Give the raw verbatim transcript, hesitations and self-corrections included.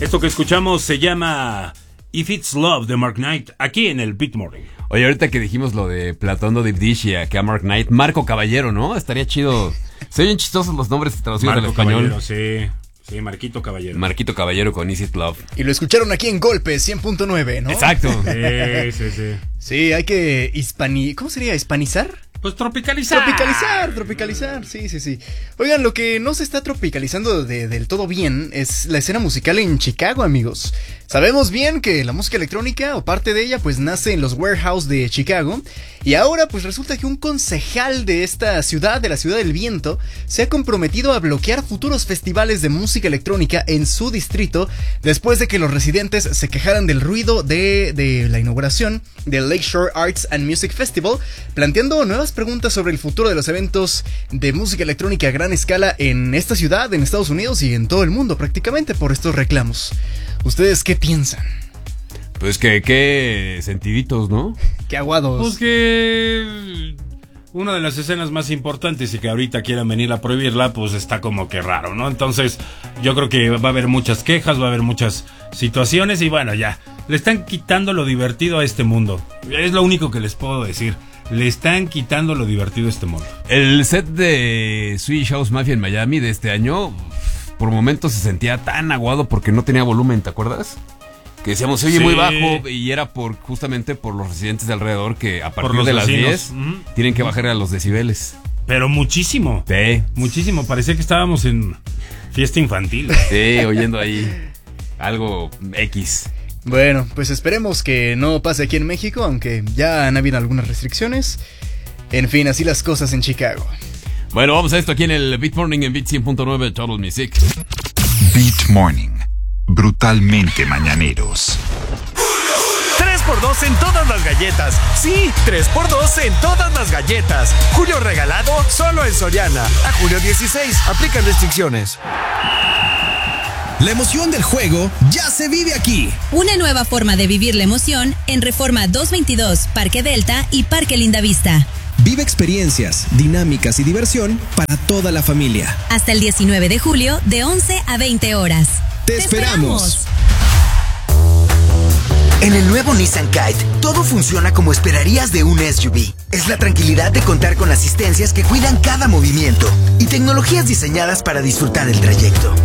Esto que escuchamos se llama If It's Love de Mark Knight, aquí en el Beat Morning. Oye, ahorita que dijimos lo de Platón do Deep Dish y acá Mark Knight, Marco Caballero, ¿no? Estaría chido. Se oyen chistosos los nombres traducidos Marco al español. Caballero, sí. Sí, Marquito Caballero. Marquito Caballero con Is It Love. Y lo escucharon aquí en Golpe cien punto nueve, ¿no? Exacto. Sí, sí, sí. Sí, hay que hispani... ¿Cómo sería? ¿Hispanizar? Pues tropicalizar. Tropicalizar, tropicalizar, sí, sí, sí. Oigan, lo que no se está tropicalizando de, del todo bien es la escena musical en Chicago, amigos. Sabemos bien que la música electrónica, o parte de ella, pues nace en los warehouse de Chicago. Y ahora, pues resulta que un concejal de esta ciudad, de la Ciudad del Viento, se ha comprometido a bloquear futuros festivales de música electrónica en su distrito, después de que los residentes se quejaran del ruido de, de la inauguración del Lakeshore Arts and Music Festival, planteando nuevas preguntas sobre el futuro de los eventos de música electrónica a gran escala en esta ciudad, en Estados Unidos y en todo el mundo prácticamente por estos reclamos. ¿Ustedes qué piensan? Pues que qué sentiditos, ¿no? Qué aguados. Pues que una de las escenas más importantes y que ahorita quieran venir a prohibirla, pues está como que raro, ¿no? Entonces yo creo que va a haber muchas quejas, va a haber muchas situaciones y bueno, ya, le están quitando lo divertido a este mundo. Es lo único que les puedo decir. Le están quitando lo divertido a este mundo. El set de Swedish House Mafia en Miami de este año, por momentos se sentía tan aguado porque no tenía volumen, ¿te acuerdas? Que decíamos, se oye Sí. muy bajo, y era por justamente por los residentes de alrededor que a partir los de las vecinos. diez Ujú. tienen que bajar a los decibeles. Pero muchísimo. Sí, Muchísimo. Parecía que estábamos en fiesta infantil. sí, oyendo ahí algo X. Bueno, pues esperemos que no pase aquí en México, aunque ya han habido algunas restricciones. En fin, así las cosas en Chicago. Bueno, vamos a esto aquí en el Beat Morning en Beat cien punto nueve Total Music. Beat Morning. Brutalmente mañaneros. tres por dos en todas las galletas. Sí, tres por dos en todas las galletas. Julio regalado solo en Soriana. A julio dieciséis. Aplican restricciones. La emoción del juego ya se vive aquí. Una nueva forma de vivir la emoción en Reforma doscientos veintidós, Parque Delta y Parque Lindavista. Vive experiencias, dinámicas y diversión para toda la familia. Hasta el diecinueve de julio de once a veinte horas. ¡Te esperamos! En el nuevo Nissan Kite, todo funciona como esperarías de un S U V. Es la tranquilidad de contar con asistencias que cuidan cada movimiento y tecnologías diseñadas para disfrutar el trayecto.